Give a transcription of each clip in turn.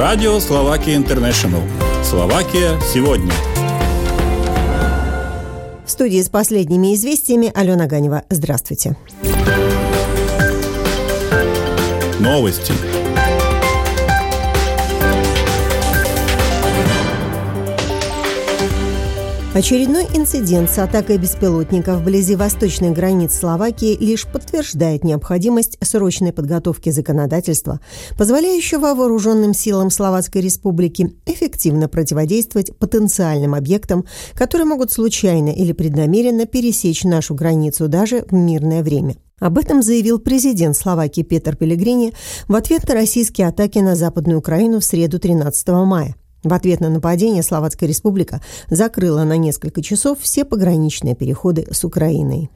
Радио Словакия Интернешнл. Словакия сегодня. В студии с последними известиями Алена Ганева. Здравствуйте. Новости. Очередной инцидент с атакой беспилотников вблизи восточных границ Словакии лишь подтверждает необходимость срочной подготовки законодательства, позволяющего вооруженным силам Словацкой Республики эффективно противодействовать потенциальным объектам, которые могут случайно или преднамеренно пересечь нашу границу даже в мирное время. Об этом заявил президент Словакии Петер Пелегрини в ответ на российские атаки на Западную Украину в среду 13 мая. В ответ на нападение Словацкая Республика закрыла на несколько часов все пограничные переходы с Украиной.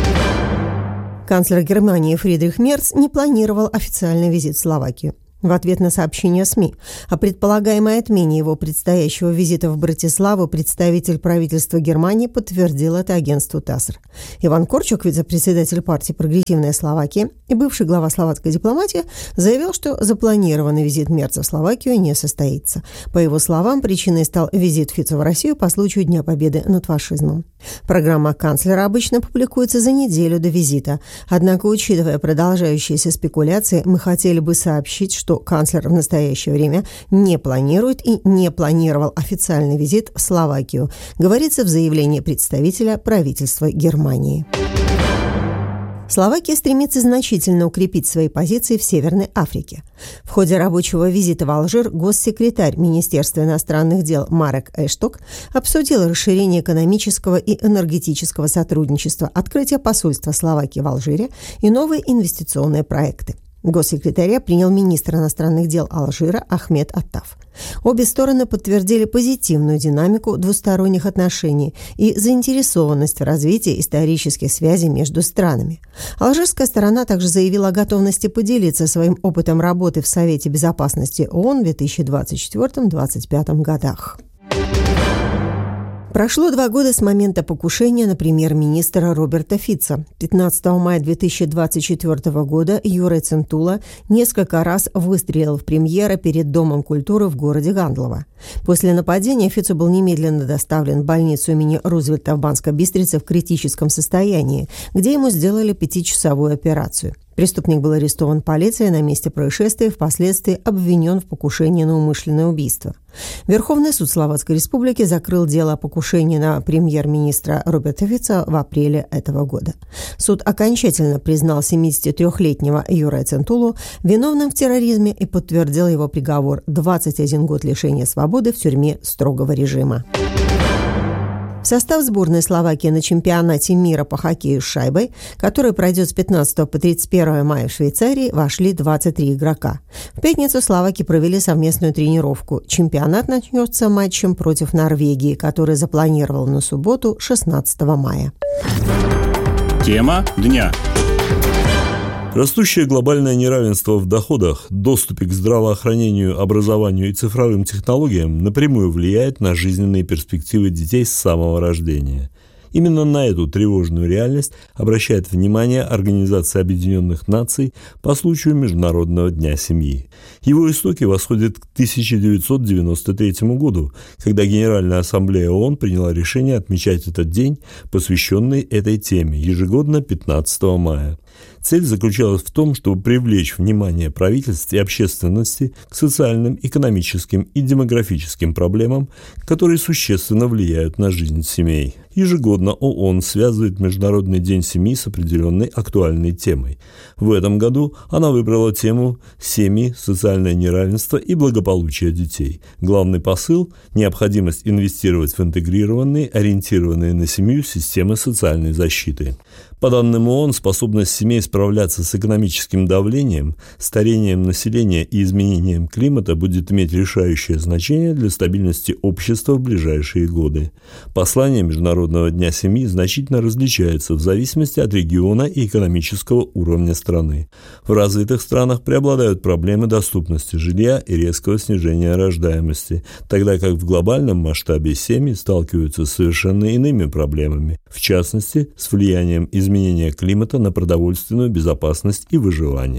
Канцлер Германии Фридрих Мерц не планировал официальный визит в Словакию. В ответ на сообщение СМИ о предполагаемой отмене его предстоящего визита в Братиславу представитель правительства Германии подтвердил это агентству ТАСС. Иван Корчок, вице-председатель партии «Прогрессивная Словакия» и бывший глава словацкой дипломатии, заявил, что запланированный визит Мерца в Словакию не состоится. По его словам, причиной стал визит Фицо в Россию по случаю Дня Победы над фашизмом. Программа канцлера обычно публикуется за неделю до визита. Однако, учитывая продолжающиеся спекуляции, мы хотели бы сообщить, что канцлер в настоящее время не планирует и не планировал официальный визит в Словакию, говорится в заявлении представителя правительства Германии. Словакия стремится значительно укрепить свои позиции в Северной Африке. В ходе рабочего визита в Алжир госсекретарь Министерства иностранных дел Марек Эшток обсудил расширение экономического и энергетического сотрудничества, открытие посольства Словакии в Алжире и новые инвестиционные проекты. Госсекретаря принял министр иностранных дел Алжира Ахмед Аттаф. Обе стороны подтвердили позитивную динамику двусторонних отношений и заинтересованность в развитии исторических связей между странами. Алжирская сторона также заявила о готовности поделиться своим опытом работы в Совете Безопасности ООН в 2024-2025 годах. Прошло 2 года с момента покушения на премьер-министра Роберта Фицо. 15 мая 2024 года Юрий Центула несколько раз выстрелил в премьера перед Домом культуры в городе Гандлово. После нападения Фицо был немедленно доставлен в больницу имени Рузвельта в Банской Бистрице в критическом состоянии, где ему сделали 5-часовую операцию. Преступник был арестован полицией на месте происшествия и впоследствии обвинен в покушении на умышленное убийство. Верховный суд Словацкой Республики закрыл дело о покушении на премьер-министра Роберта Фицо в апреле этого года. Суд окончательно признал 73-летнего Юрия Центулу виновным в терроризме и подтвердил его приговор – 21 год лишения свободы в тюрьме строгого режима. В состав сборной Словакии на чемпионате мира по хоккею с шайбой, который пройдет с 15 по 31 мая в Швейцарии, вошли 23 игрока. В пятницу словаки провели совместную тренировку. Чемпионат начнется матчем против Норвегии, который запланировал на субботу 16 мая. Тема дня. Растущее глобальное неравенство в доходах, доступе к здравоохранению, образованию и цифровым технологиям напрямую влияет на жизненные перспективы детей с самого рождения. Именно на эту тревожную реальность обращает внимание Организация Объединенных Наций по случаю Международного дня семьи. Его истоки восходят к 1993 году, когда Генеральная Ассамблея ООН приняла решение отмечать этот день, посвященный этой теме, ежегодно 15 мая. Цель заключалась в том, чтобы привлечь внимание правительств и общественности к социальным, экономическим и демографическим проблемам, которые существенно влияют на жизнь семей. Ежегодно ООН связывает Международный день семьи с определенной актуальной темой. В этом году она выбрала тему «Семьи, социальное неравенство и благополучие детей». Главный посыл – необходимость инвестировать в интегрированные, ориентированные на семью системы социальной защиты. По данным ООН, способность семей справляться с экономическим давлением, старением населения и изменением климата будет иметь решающее значение для стабильности общества в ближайшие годы. Послание Международного дня семьи значительно различается в зависимости от региона и экономического уровня страны. В развитых странах преобладают проблемы доступности жилья и резкого снижения рождаемости, тогда как в глобальном масштабе семьи сталкиваются с совершенно иными проблемами, в частности, с влиянием изменения климата на продовольственную безопасность и выживание.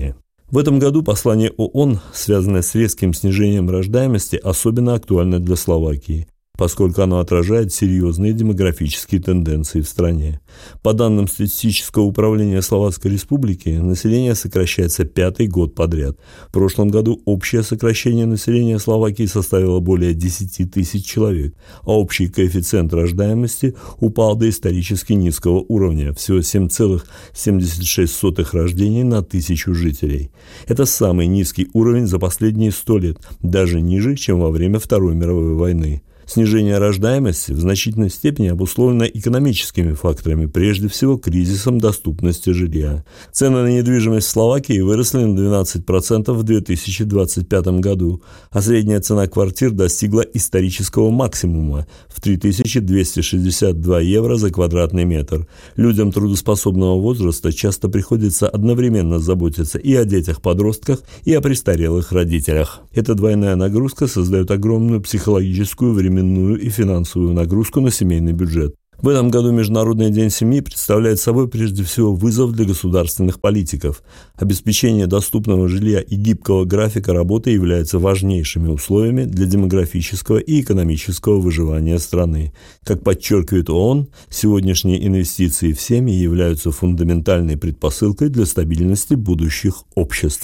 В этом году послание ООН, связанное с резким снижением рождаемости, особенно актуально для Словакии, поскольку оно отражает серьезные демографические тенденции в стране. По данным статистического управления Словацкой Республики, население сокращается 5-й год подряд. В прошлом году общее сокращение населения Словакии составило более 10 тысяч человек, а общий коэффициент рождаемости упал до исторически низкого уровня, всего 7,76 рождений на 1000 жителей. Это самый низкий уровень за последние 100 лет, даже ниже, чем во время Второй мировой войны. Снижение рождаемости в значительной степени обусловлено экономическими факторами, прежде всего кризисом доступности жилья. Цены на недвижимость в Словакии выросли на 12% в 2025 году, а средняя цена квартир достигла исторического максимума в 3262 евро за квадратный метр. Людям трудоспособного возраста часто приходится одновременно заботиться и о детях-подростках, и о престарелых родителях. Эта двойная нагрузка создает огромную психологическую, временную и финансовую нагрузку на семейный бюджет. В этом году Международный день семьи представляет собой прежде всего вызов для государственных политиков. Обеспечение доступного жилья и гибкого графика работы являются важнейшими условиями для демографического и экономического выживания страны. Как подчеркивает ООН, сегодняшние инвестиции в семьи являются фундаментальной предпосылкой для стабильности будущих обществ.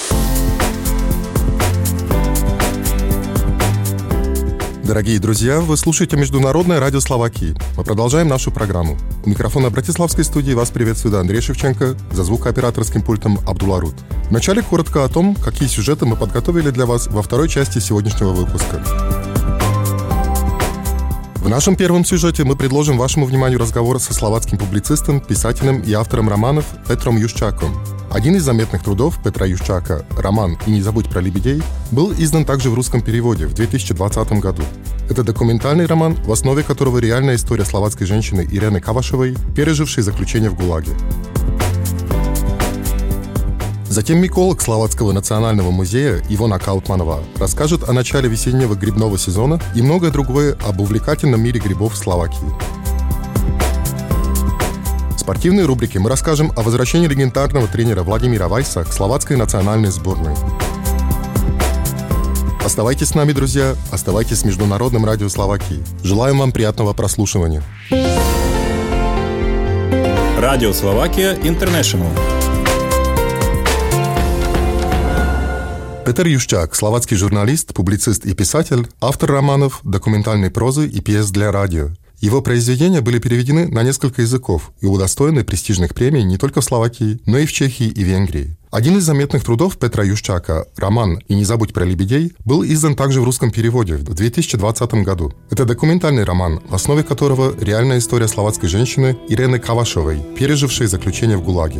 Дорогие друзья, вы слушаете Международное радио Словакии. Мы продолжаем нашу программу. У микрофона Братиславской студии вас приветствует Андрей Шевченко, за звукооператорским пультом Абдуларут. Вначале коротко о том, какие сюжеты мы подготовили для вас во второй части сегодняшнего выпуска. В нашем первом сюжете мы предложим вашему вниманию разговор со словацким публицистом, писателем и автором романов Петром Юшчаком. Один из заметных трудов Петра Юшчака, роман «И не забудь про лебедей», был издан также в русском переводе в 2020 году. Это документальный роман, в основе которого реальная история словацкой женщины Ирены Кавашевой, пережившей заключение в ГУЛАГе. Затем миколог Словацкого национального музея Ивона Каутманова расскажет о начале весеннего грибного сезона и многое другое об увлекательном мире грибов в Словакии. В спортивной рубрике мы расскажем о возвращении легендарного тренера Владимира Вайса к словацкой национальной сборной. Оставайтесь с нами, друзья, оставайтесь с Международным радио Словакии. Желаем вам приятного прослушивания. Радио Словакия Интернешнл. Петр Юшчак – словацкий журналист, публицист и писатель, автор романов, документальной прозы и пьес для радио. Его произведения были переведены на несколько языков и удостоены престижных премий не только в Словакии, но и в Чехии и Венгрии. Один из заметных трудов Петра Юшчака, роман «И не забудь про лебедей», был издан также в русском переводе в 2020 году. Это документальный роман, в основе которого реальная история словацкой женщины Ирены Кавашевой, пережившей заключение в ГУЛАГе.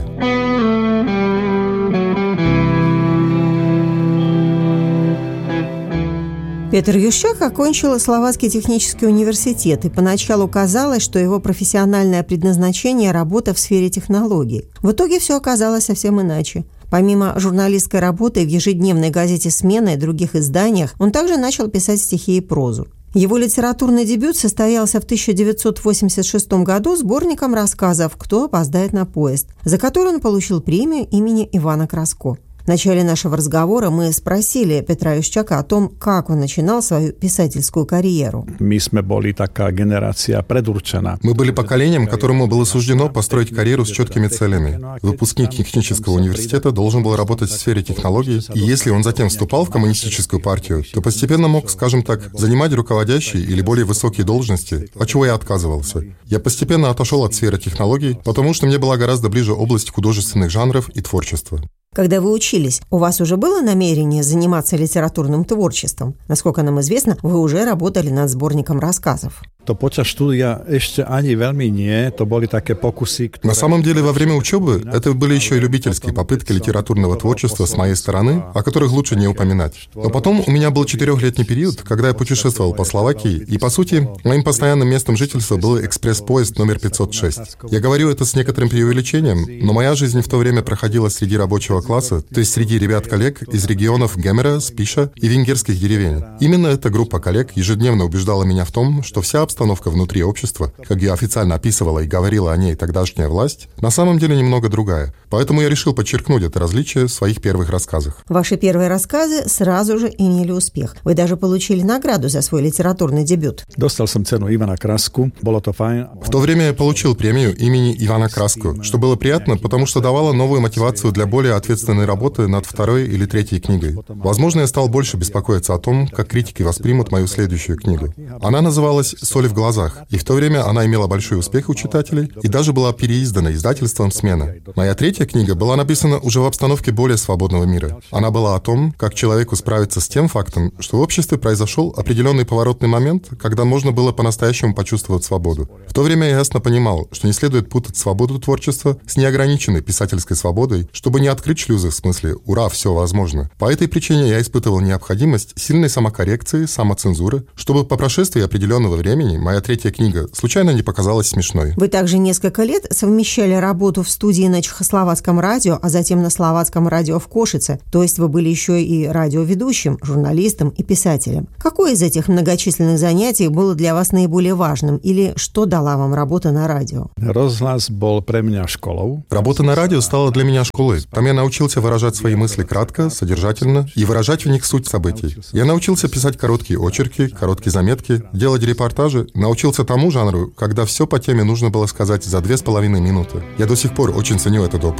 Петр Юшчак окончил Словацкий технический университет, и поначалу казалось, что его профессиональное предназначение – работа в сфере технологий. В итоге все оказалось совсем иначе. Помимо журналистской работы в ежедневной газете «Смена» и других изданиях, он также начал писать стихи и прозу. Его литературный дебют состоялся в 1986 году сборником рассказов «Кто опоздает на поезд», за который он получил премию имени Ивана Краско. В начале нашего разговора мы спросили Петра Юшчака о том, как он начинал свою писательскую карьеру. Мы были поколением, которому было суждено построить карьеру с четкими целями. Выпускник технического университета должен был работать в сфере технологий, и если он затем вступал в коммунистическую партию, то постепенно мог, скажем так, занимать руководящие или более высокие должности, от чего я отказывался. Я постепенно отошел от сферы технологий, потому что мне была гораздо ближе область художественных жанров и творчества. Когда вы учились, у вас уже было намерение заниматься литературным творчеством? Насколько нам известно, вы уже работали над сборником рассказов. На самом деле, во время учебы это были еще и любительские попытки литературного творчества с моей стороны, о которых лучше не упоминать. Но потом у меня был 4-летний период, когда я путешествовал по Словакии, и, по сути, моим постоянным местом жительства был экспресс-поезд номер 506. Я говорю это с некоторым преувеличением, но моя жизнь в то время проходила среди рабочего класса, то есть среди ребят-коллег из регионов Гемера, Спиша и венгерских деревень. Именно эта группа коллег ежедневно убеждала меня в том, что вся обстановка обстановка внутри общества, как ее официально описывала и говорила о ней тогдашняя власть, на самом деле немного другая. Поэтому я решил подчеркнуть это различие в своих первых рассказах. Ваши первые рассказы сразу же имели успех. Вы даже получили награду за свой литературный дебют. Dostal som cenu Ivana Krasku, bolo to fajn. В то время я получил премию имени Ивана Краску, что было приятно, потому что давало новую мотивацию для более ответственной работы над второй или третьей книгой. Возможно, я стал больше беспокоиться о том, как критики воспримут мою следующую книгу. Она называлась «Соль в глазах», и в то время она имела большой успех у читателей и даже была переиздана издательством «Смена». Моя третья книга была написана уже в обстановке более свободного мира. Она была о том, как человеку справиться с тем фактом, что в обществе произошел определенный поворотный момент, когда можно было по-настоящему почувствовать свободу. В то время я ясно понимал, что не следует путать свободу творчества с неограниченной писательской свободой, чтобы не открыть шлюзы в смысле «ура, все возможно». По этой причине я испытывал необходимость сильной самокоррекции, самоцензуры, чтобы по прошествии определенного времени моя третья книга случайно не показалась смешной. Вы также несколько лет совмещали работу в студии на Чехословацком радио, а затем на Словацком радио в Кошице. То есть вы были еще и радиоведущим, журналистом и писателем. Какое из этих многочисленных занятий было для вас наиболее важным? Или что дала вам работа на радио? Rozhlas bol pre mňa školou. Работа на радио стала для меня школой. Там я научился выражать свои мысли кратко, содержательно и выражать в них суть событий. Я научился писать короткие очерки, короткие заметки, делать репортажи, научился тому жанру, когда все по теме нужно было сказать за 2,5 минуты. Я до сих пор очень ценю этот опыт.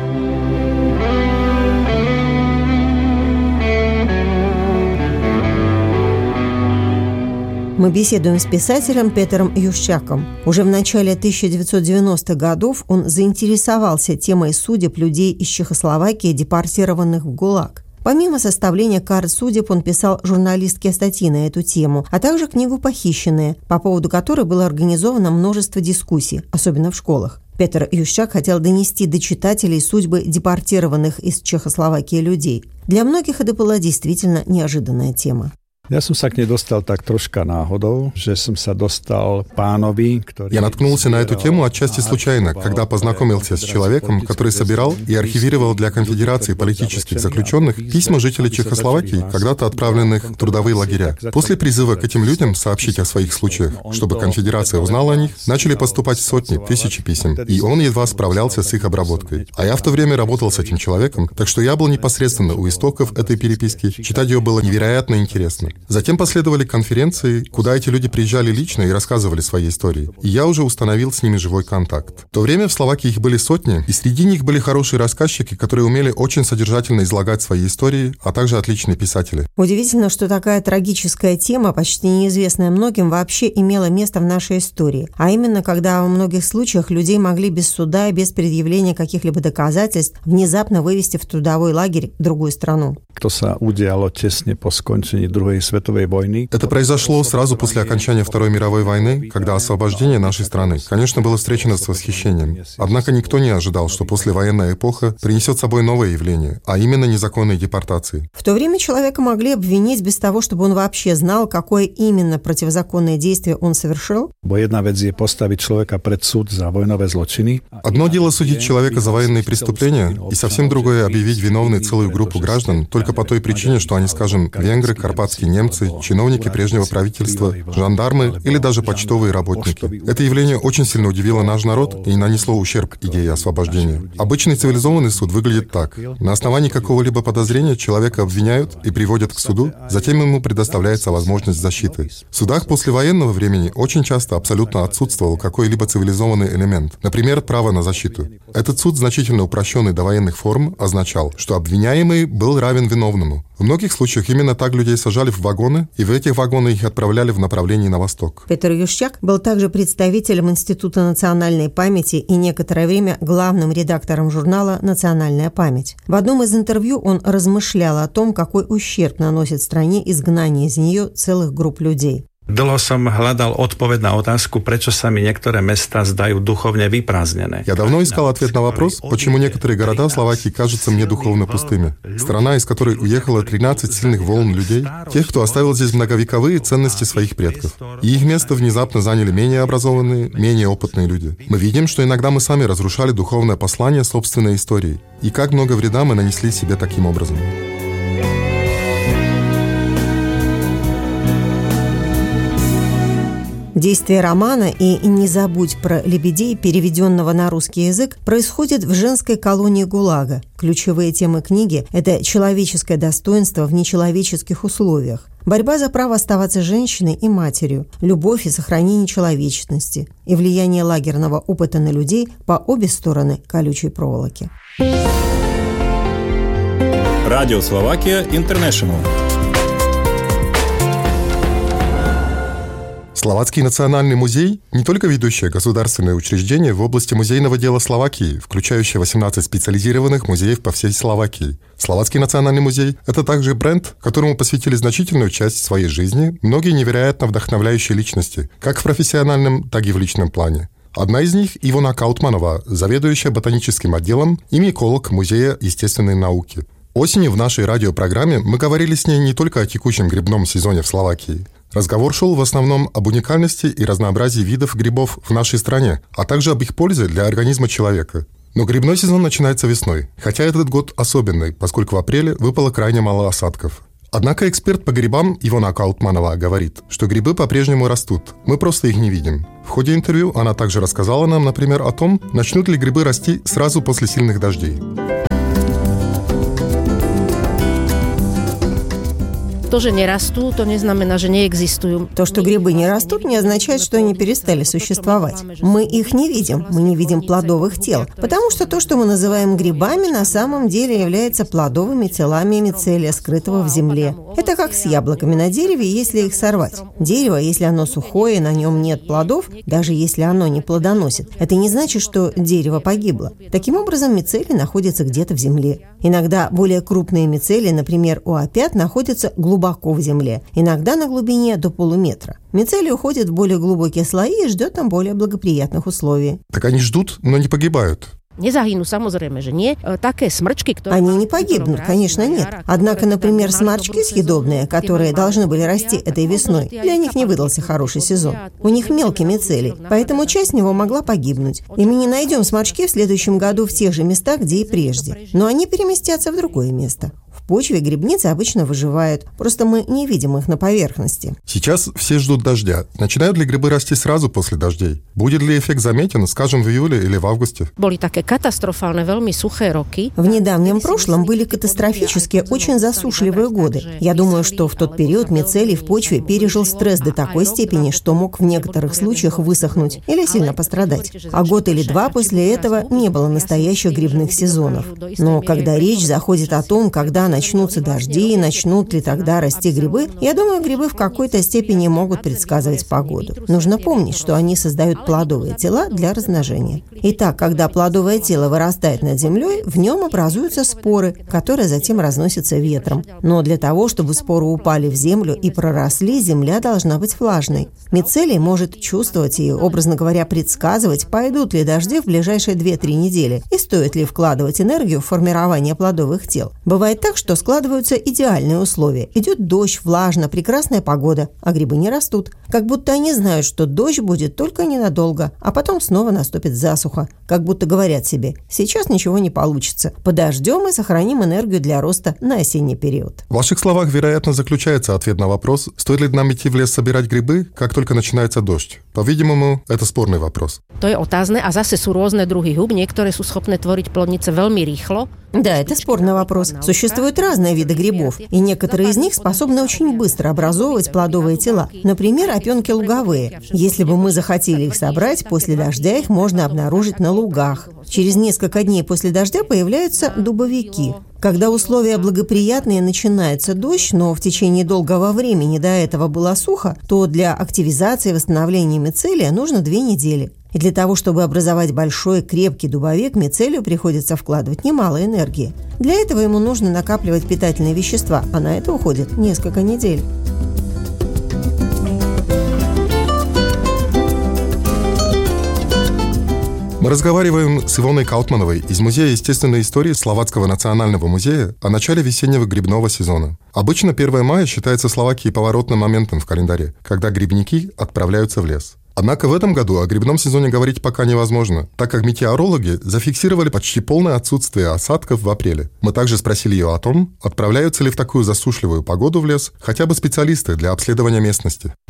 Мы беседуем с писателем Петером Ющаком. Уже в начале 1990-х годов он заинтересовался темой судеб людей из Чехословакии, депортированных в ГУЛАГ. Помимо составления карт судеб, он писал журналистские статьи на эту тему, а также книгу «Похищенные», по поводу которой было организовано множество дискуссий, особенно в школах. Петер Ющак хотел донести до читателей судьбы депортированных из Чехословакии людей. Для многих это была действительно неожиданная тема. Ja som sa k nej dostal tak troška náhodou, že som sa dostal pánovi, ktorý... Я наткнулся на эту тему отчасти случайно, когда познакомился с человеком, который собирал и архивировал для Конфедерации политических заключенных письма жителей Чехословакии, когда-то отправленных в трудовые лагеря. После призыва к этим людям сообщить о своих случаях, чтобы Конфедерация узнала о них, начали поступать сотни, тысячи писем, и он едва справлялся с их обработкой. А я в то время работал с этим человеком, так что я был непосредственно у истоков этой переписки, читать ее было невероятно интересно. Затем последовали конференции, куда эти люди приезжали лично и рассказывали свои истории. И я уже установил с ними живой контакт. В то время в Словакии их были сотни, и среди них были хорошие рассказчики, которые умели очень содержательно излагать свои истории, а также отличные писатели. Удивительно, что такая трагическая тема, почти неизвестная многим, вообще имела место в нашей истории. А именно, когда во многих случаях людей могли без суда и без предъявления каких-либо доказательств внезапно вывести в трудовой лагерь в другую страну. To sa udialo tesne po skončení druhej svetovej vojny. Это произошло сразу после окончания Второй мировой войны, когда освобождение нашей страны, конечно, было встречено с восхищением. Однако никто не ожидал, что послевоенная эпоха принесет с собой новое явление, а именно незаконные депортации. В то время человека могли обвинить без того, чтобы он вообще знал, какое именно противозаконное действие он совершил. Bo jedna vec je postaviť človeka pred súd za vojnové zločiny. Одно дело судить человека за военные преступления, и совсем другое объявить виновной целую группу граждан только по той причине, что они, скажем, венгры, карпатские немцы, чиновники прежнего правительства, жандармы или даже почтовые работники. Это явление очень сильно удивило наш народ и нанесло ущерб идее освобождения. Обычный цивилизованный суд выглядит так. На основании какого-либо подозрения человека обвиняют и приводят к суду, затем ему предоставляется возможность защиты. В судах послевоенного времени очень часто абсолютно отсутствовал какой-либо цивилизованный элемент, например, право на защиту. Этот суд, значительно упрощенный до военных форм, означал, что обвиняемый был равен виновному. В многих случаях именно так людей сажали в вагоны, и в этих вагонах их отправляли в направлении на восток. Петер Ющак был также представителем Института национальной памяти и некоторое время главным редактором журнала «Национальная память». В одном из интервью он размышлял о том, какой ущерб наносит стране изгнание из нее целых групп людей. Dlho som hľadal odpoveď na otázku, prečo sa mi niektoré mestá zdajú duchovne vyprázdnené. Я давно искал ответ на вопрос, почему некоторые города Словакии кажутся мне духовно пустыми. Страна, из которой уехало 13 сильных волн людей, тех, кто оставил здесь многовековые ценности своих предков. И их место внезапно заняли менее образованные, менее опытные люди. Мы видим, что иногда мы сами разрушали духовное послание собственной истории. И как много вреда мы нанесли себе таким образом. Действие романа и «Не забудь про лебедей», переведенного на русский язык, происходит в женской колонии ГУЛАГа. Ключевые темы книги – это человеческое достоинство в нечеловеческих условиях, борьба за право оставаться женщиной и матерью, любовь и сохранение человечности и влияние лагерного опыта на людей по обе стороны колючей проволоки. Радио Словакия Интернешнл. Словацкий национальный музей – не только ведущее государственное учреждение в области музейного дела Словакии, включающее 18 специализированных музеев по всей Словакии. Словацкий национальный музей – это также бренд, которому посвятили значительную часть своей жизни многие невероятно вдохновляющие личности, как в профессиональном, так и в личном плане. Одна из них – Ивона Каутманова, заведующая ботаническим отделом и миколог Музея естественной науки. Осенью в нашей радиопрограмме мы говорили с ней не только о текущем грибном сезоне в Словакии. Разговор шел в основном об уникальности и разнообразии видов грибов в нашей стране, а также об их пользе для организма человека. Но грибной сезон начинается весной, хотя этот год особенный, поскольку в апреле выпало крайне мало осадков. Однако эксперт по грибам Ивона Каутманова говорит, что грибы по-прежнему растут, мы просто их не видим. В ходе интервью она также рассказала нам, например, о том, начнут ли грибы расти сразу после сильных дождей. To, že nerastú, to neznamená, že neexistujú. То, что грибы не растут, не означает, что они перестали существовать. Мы их не видим, мы не видим плодовых тел, потому что то, что мы называем грибами, на самом деле является плодовыми телами мицелия, скрытого в земле. Это как с яблоками на дереве, если их сорвать. Дерево, если оно сухое и на нем нет плодов, даже если оно не плодоносит, это не значит, что дерево погибло. Таким образом, мицелий находится где-то в земле. Иногда более крупные мицелии, например, у опят, находятся глубоко в земле, иногда на глубине до полуметра. Мицелий уходит в более глубокие слои и ждет там более благоприятных условий. Так они ждут, но не погибают. Nezahynú, samozrejme, že nie. Také сморчки, которые... Они не погибнут, конечно, нет. Однако, например, сморчки съедобные, которые должны были расти этой весной, для них не выдался хороший сезон. У них мелкий мицелий, поэтому часть него могла погибнуть. И мы не найдем сморчки в следующем году в тех же местах, где и прежде. Но они переместятся в другое место. В почве грибницы обычно выживают, просто мы не видим их на поверхности. Сейчас все ждут дождя. Начинают ли грибы расти сразу после дождей? Будет ли эффект заметен, скажем, в июле или в августе? Были такие катастрофальные, veľmi сухé роки. В недавнем прошлом были катастрофические, очень засушливые годы. Я думаю, что в тот период мицелий в почве пережил стресс до такой степени, что мог в некоторых случаях высохнуть или сильно пострадать. А год или два после этого не было настоящих грибных сезонов. Но когда речь заходит о том, когда начнутся дожди и начнут ли тогда расти грибы, я думаю, грибы в какой-то степени могут предсказывать погоду. Нужно помнить, что они создают плодовые тела для размножения. Итак, когда плодовое тело вырастает над землей, в нем образуются споры, которые затем разносятся ветром. Но для того, чтобы споры упали в землю и проросли, земля должна быть влажной. Мицелий может чувствовать и, образно говоря, предсказывать, пойдут ли дожди в ближайшие 2-3 недели и стоит ли вкладывать энергию в формирование плодовых тел. Бывает так, что складываются идеальные условия. Идет дождь, влажно, прекрасная погода, а грибы не растут. Как будто они знают, что дождь будет только ненадолго, а потом снова наступит засуха. Как будто говорят себе, сейчас ничего не получится. Подождем и сохраним энергию для роста на осенний период. В ваших словах, вероятно, заключается ответ на вопрос, стоит ли нам идти в лес собирать грибы, как только начинается дождь. По-видимому, это спорный вопрос. To je otázne a zase sú rôzne druhy húb, niektoré sú schopné tvoriť plodnice veľmi rýchlo. Да, это спорный вопрос. Существуют разные виды грибов, и некоторые из них способны очень быстро образовывать плодовые тела. Например, опенки луговые. Если бы мы захотели их собрать, после дождя их можно обнаружить на лугах. Через несколько дней после дождя появляются дубовики. Когда условия благоприятные, начинается дождь, но в течение долгого времени до этого было сухо, то для активизации и восстановления мицелия нужно 2 недели. И для того, чтобы образовать большой крепкий дубовик, мицелию приходится вкладывать немало энергии. Для этого ему нужно накапливать питательные вещества, а на это уходит несколько недель. Мы разговариваем с Ивоной Каутмановой из Музея естественной истории Словацкого национального музея о начале весеннего грибного сезона. Обычно 1 мая считается в Словакии поворотным моментом в календаре, когда грибники отправляются в лес. Однако в этом году о грибном сезоне говорить пока невозможно, так как метеорологи зафиксировали почти полное отсутствие осадков в апреле. Мы также спросили ее о том, отправляются ли в такую засушливую погоду в лес хотя бы специалисты для обследования местности.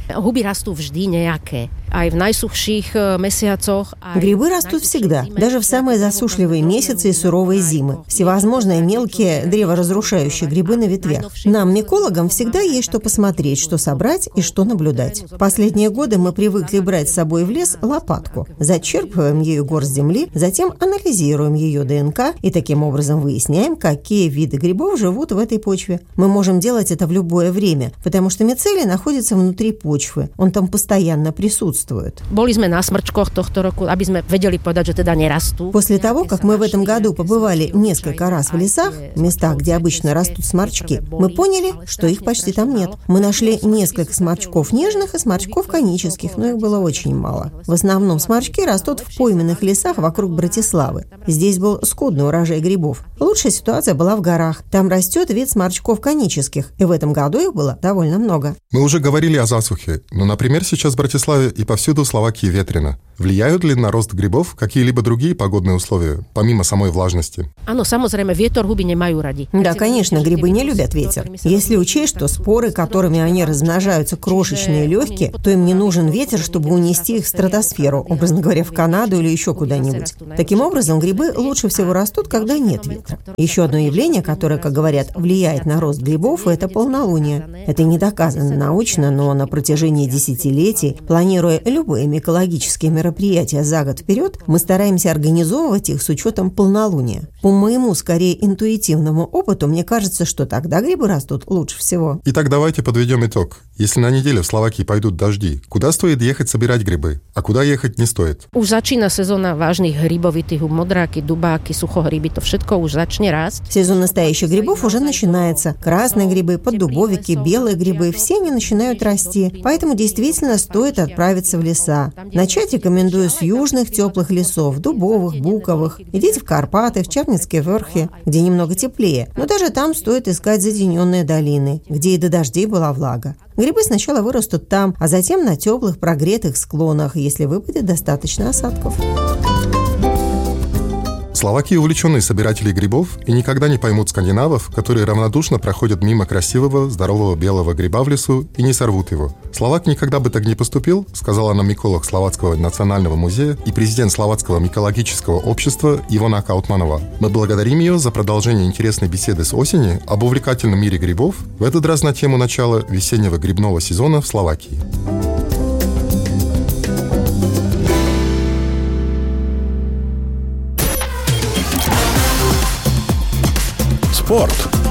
Huby rastú vždy nejaké. Aj v najsuchších месяцах. Грибы растут всегда, даже в самые засушливые месяцы и суровые зимы. Всевозможные мелкие древоразрушающие грибы на ветвях. Нам, микологам, всегда есть что посмотреть, что собрать и что наблюдать. В последние годы мы привыкли брать с собой в лес лопатку. Зачерпываем ею горсть земли, затем анализируем ее ДНК и таким образом выясняем, какие виды грибов живут в этой почве. Мы можем делать это в любое время, потому что мицелий находится внутри почвы. Он там постоянно присутствует. Boli sme na smrčkoch tohto roku, aby sme vedeli povedať, že teda nerastú. После того, как мы в этом году побывали несколько раз в лесах, местах, где обычно растут сморчки, мы поняли, что их почти там нет. Мы нашли несколько сморчков нежных и сморчков конических, но их было очень мало. В основном сморчки растут в пойменных лесах вокруг Братиславы. Здесь был скудный урожай грибов. Лучшая ситуация была в горах. Там растет вид сморчков конических, и в этом году их было довольно много. Мы уже говорили о засухе, но, например, сейчас в Братиславе и повсюду в Словакии ветрено. Влияют ли на рост грибов какие-либо другие погодные условия, помимо самой влажности? Áno, samozrejme, vietor huby nemajú radi. Да, конечно, грибы не любят ветер. Если учесть, что споры, которыми они размножаются, крошечные и легкие, то им не нужен ветер, чтобы унести их в стратосферу, образно говоря, в Канаду или еще куда-нибудь. Таким образом, грибы лучше всего растут, когда нет ветра. Еще одно явление, которое, как говорят, влияет на рост грибов, это полнолуние. Это не доказано научно, но на протяжении десятилетий, планируя любые микологические мероприятия за год вперед, мы стараемся организовывать их с учетом полнолуния. По моему, скорее, интуитивному опыту, мне кажется, что тогда грибы растут лучше всего. Итак, давайте подведем итог. Если на неделю в Словакии пойдут дожди, куда стоит ехать собирать грибы, а куда ехать не стоит? Už začína sezóna vážnych hrybovitých, modráky, dubáky, suchohryby, to všetko už začne rásť. Сезон настоящих грибов уже начинается. Красные грибы, поддубовики, белые грибы, все они начинают расти. Поэтому действительно стоит отправиться в леса. Начать рекомендую с южных теплых лесов, дубовых, буковых. Идите в Карпаты, в Черницкие верхи, где немного теплее. Но даже там стоит искать затененные долины, где и до дождей была влага. Грибы сначала вырастут там, а затем на теплых прогретых склонах, если выпадет достаточно осадков. Словаки увлеченные собиратели грибов и никогда не поймут скандинавов, которые равнодушно проходят мимо красивого, здорового белого гриба в лесу и не сорвут его. Словак никогда бы так не поступил, сказала нам миколог Словацкого национального музея и президент Словацкого микологического общества Ивона Каутманова. Мы благодарим ее за продолжение интересной беседы с осени об увлекательном мире грибов, в этот раз на тему начала весеннего грибного сезона в Словакии. Спорт.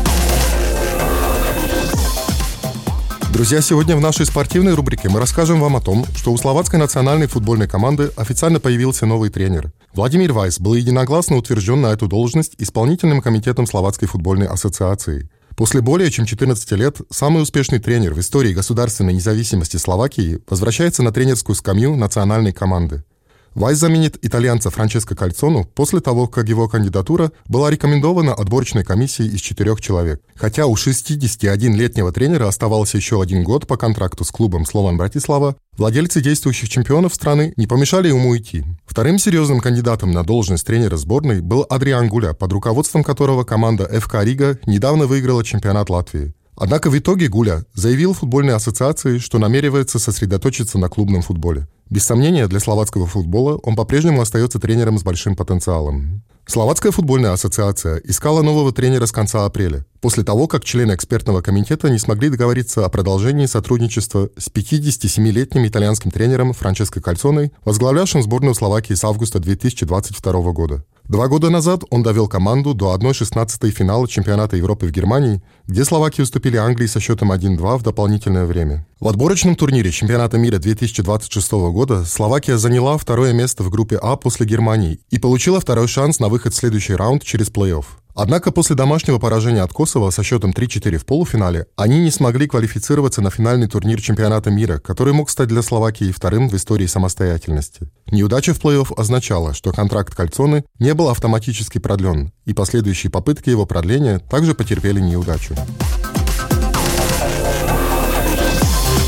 Друзья, сегодня в нашей спортивной рубрике мы расскажем вам о том, что у словацкой национальной футбольной команды официально появился новый тренер. Владимир Вайс был единогласно утвержден на эту должность исполнительным комитетом Словацкой футбольной ассоциации. После более чем 14 лет самый успешный тренер в истории государственной независимости Словакии возвращается на тренерскую скамью национальной команды. Вайс заменит итальянца Франческо Кальцону после того, как его кандидатура была рекомендована отборочной комиссией из 4 человек. Хотя у 61-летнего тренера оставался еще 1 год по контракту с клубом Слован Братислава, владельцы действующих чемпионов страны не помешали ему уйти. Вторым серьезным кандидатом на должность тренера сборной был Адриан Гуля, под руководством которого команда ФК Рига недавно выиграла чемпионат Латвии. Однако в итоге Гуля заявил футбольной ассоциации, что намеревается сосредоточиться на клубном футболе. Без сомнения, для словацкого футбола он по-прежнему остается тренером с большим потенциалом. Словацкая футбольная ассоциация искала нового тренера с конца апреля, после того, как члены экспертного комитета не смогли договориться о продолжении сотрудничества с 57-летним итальянским тренером Франческо Кальцоной, возглавлявшим сборную Словакии с августа 2022 года. 2 года назад он довел команду до 1/16 финала чемпионата Европы в Германии, где словаки уступили Англии со счетом 1-2 в дополнительное время. В отборочном турнире чемпионата мира 2026 года Словакия заняла 2-е место в группе А после Германии и получила 2-й шанс на выход в следующий раунд через плей-офф. Однако после домашнего поражения от Косово со счетом 3-4 в полуфинале они не смогли квалифицироваться на финальный турнир чемпионата мира, который мог стать для Словакии 2-м в истории самостоятельности. Неудача в плей-офф означала, что контракт Кальцоны не был автоматически продлен, и последующие попытки его продления также потерпели неудачу.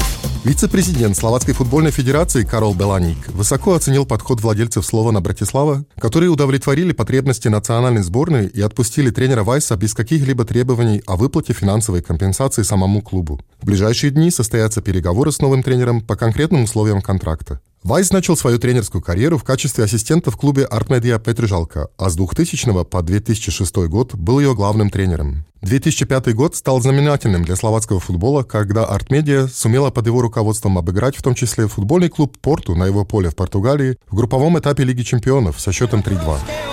Вице-президент Словацкой футбольной федерации Карол Беланик высоко оценил подход владельцев Слована Братислава, которые удовлетворили потребности национальной сборной и отпустили тренера Вайса без каких-либо требований о выплате финансовой компенсации самому клубу. В ближайшие дни состоятся переговоры с новым тренером по конкретным условиям контракта. Вайс начал свою тренерскую карьеру в качестве ассистента в клубе Артмедия Петржалка, а с 2000 по 2006 год был ее главным тренером. 2005 год стал знаменательным для словацкого футбола, когда Артмедия сумела под его руководством обыграть в том числе футбольный клуб Порту на его поле в Португалии в групповом этапе Лиги чемпионов со счетом 3-2.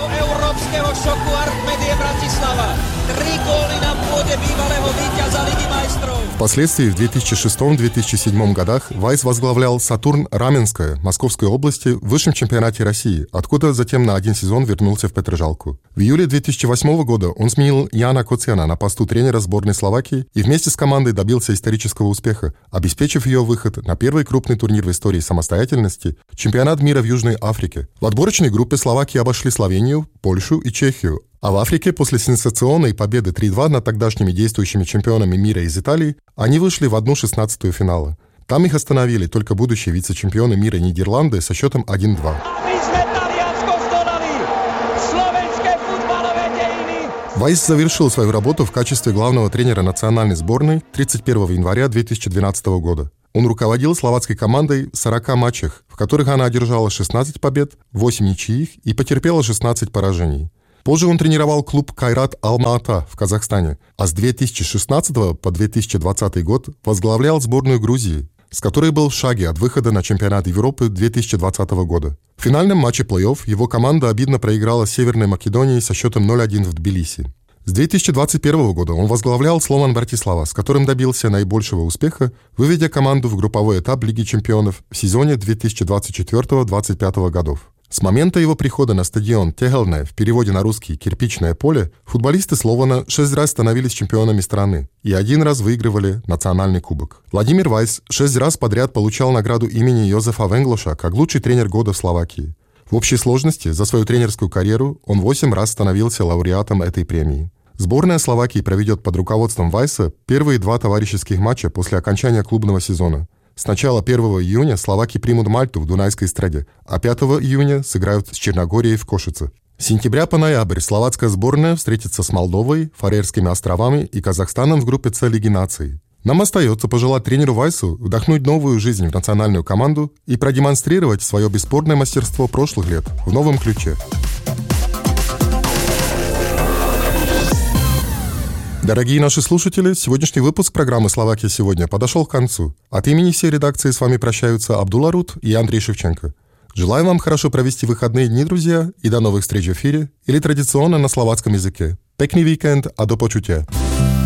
Впоследствии в 2006-2007 годах Вайс возглавлял «Сатурн» Раменское Московской области в высшем чемпионате России, откуда затем на один сезон вернулся в Петржалку. В июле 2008 года он сменил Яна Коцяна на посту тренера сборной Словакии и вместе с командой добился исторического успеха, обеспечив ее выход на первый крупный турнир в истории самостоятельности – чемпионат мира в Южной Африке. В отборочной группе Словакии обошли Словению, Польшу и Чехию, а в Африке после сенсационной победы 3-2 над тогдашними действующими чемпионами мира из Италии они вышли в 1/16 финала. Там их остановили только будущие вице-чемпионы мира Нидерланды со счетом 1-2. Вайс завершил свою работу в качестве главного тренера национальной сборной 31 января 2012 года. Он руководил словацкой командой в 40 матчах, в которых она одержала 16 побед, 8 ничьих и потерпела 16 поражений. Позже он тренировал клуб Кайрат Алма-Ата в Казахстане, а с 2016 по 2020 год возглавлял сборную Грузии, с которой был в шаге от выхода на чемпионат Европы 2020 года. В финальном матче плей-офф его команда обидно проиграла Северной Македонии со счетом 0-1 в Тбилиси. С 2021 года он возглавлял Слован Братислава, с которым добился наибольшего успеха, выведя команду в групповой этап Лиги чемпионов в сезоне 2024-2025 годов. С момента его прихода на стадион Техелне, в переводе на русский «кирпичное поле», футболисты Слована 6 раз становились чемпионами страны и 1 раз выигрывали национальный кубок. Владимир Вайс 6 раз подряд получал награду имени Йозефа Венглоша как лучший тренер года в Словакии. В общей сложности за свою тренерскую карьеру он 8 раз становился лауреатом этой премии. Сборная Словакии проведет под руководством Вайса первые 2 товарищеских матча после окончания клубного сезона. С начала 1 июня словаки примут Мальту в Дунайской Стреде, а 5 июня сыграют с Черногорией в Кошице. С сентября по ноябрь словацкая сборная встретится с Молдовой, Фарерскими островами и Казахстаном в группе С Лиги наций. Нам остается пожелать тренеру Вайсу вдохнуть новую жизнь в национальную команду и продемонстрировать свое бесспорное мастерство прошлых лет в новом ключе. Дорогие наши слушатели, сегодняшний выпуск программы «Словакия сегодня» подошел к концу. От имени всей редакции с вами прощаются Абдулла Рут и Андрей Шевченко. Желаю вам хорошо провести выходные дни, друзья, и до новых встреч в эфире или традиционно на словацком языке. Pekný víkend a do počutia.